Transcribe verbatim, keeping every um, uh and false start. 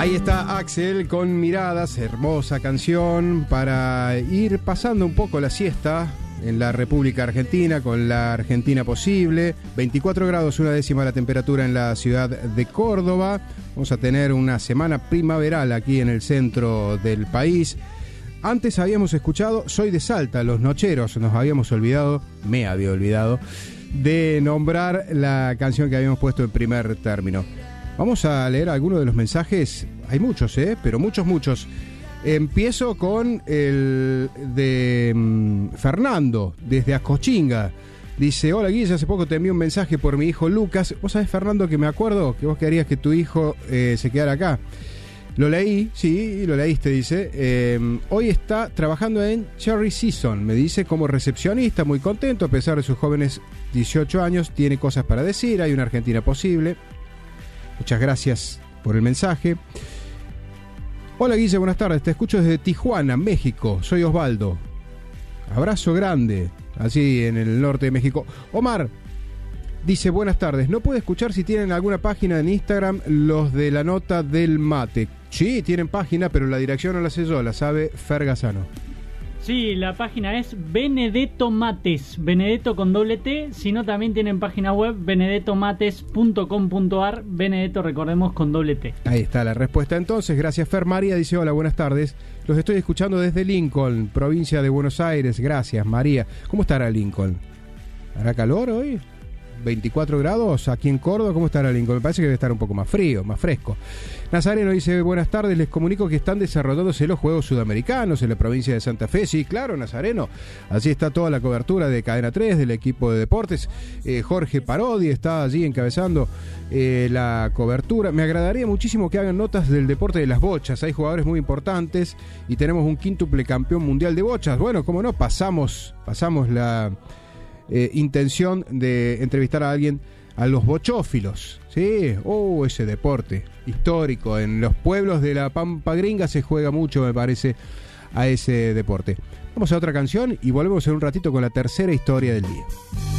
Ahí está Axel con Miradas, hermosa canción para ir pasando un poco la siesta en la República Argentina, con la Argentina posible. veinticuatro grados, una décima la temperatura en la ciudad de Córdoba. Vamos a tener una semana primaveral aquí en el centro del país. Antes habíamos escuchado Soy de Salta, Los Nocheros. Nos habíamos olvidado, me había olvidado, de nombrar la canción que habíamos puesto en primer término. Vamos a leer algunos de los mensajes. Hay muchos, ¿eh? Pero muchos, muchos. Empiezo con el de um, Fernando, desde Ascochinga. Dice: hola Guille, hace poco te envié un mensaje por mi hijo Lucas. Vos sabés, Fernando, que me acuerdo que vos querías que tu hijo eh, se quedara acá. Lo leí, sí, lo leíste, dice. Eh, hoy está trabajando en Cherry Season, me dice, como recepcionista, muy contento, a pesar de sus jóvenes dieciocho años, tiene cosas para decir, hay una Argentina posible. Muchas gracias por el mensaje. Hola Guille, buenas tardes, te escucho desde Tijuana, México, soy Osvaldo. Abrazo grande, así en el norte de México. Omar dice: buenas tardes, no puedo escuchar si tienen alguna página en Instagram los de la nota del mate. Sí, tienen página, pero la dirección no la sé yo, la sabe Fer Gazzano. Sí, la página es Benedetto Mates, Benedetto con doble T, sino también tienen página web benedetto mates punto com punto ar, Benedetto, recordemos, con doble T. Ahí está la respuesta entonces, gracias Fer. María dice: hola, buenas tardes, los estoy escuchando desde Lincoln, provincia de Buenos Aires, gracias María. ¿Cómo estará Lincoln? ¿Hará calor hoy? veinticuatro grados aquí en Córdoba. ¿Cómo estará Lincoln? Me parece que debe estar un poco más frío, más fresco. Nazareno dice: buenas tardes, les comunico que están desarrollándose los Juegos Sudamericanos en la provincia de Santa Fe. Sí, claro, Nazareno. Así está toda la cobertura de Cadena tres del equipo de deportes. Eh, Jorge Parodi está allí encabezando eh, la cobertura. Me agradaría muchísimo que hagan notas del deporte de las bochas. Hay jugadores muy importantes y tenemos un quíntuple campeón mundial de bochas. Bueno, cómo no, pasamos, pasamos la Eh, intención de entrevistar a alguien, a los bochófilos. Sí, oh, ese deporte histórico. En los pueblos de la Pampa Gringa se juega mucho, me parece, a ese deporte. Vamos a otra canción y volvemos en un ratito con la tercera historia del día.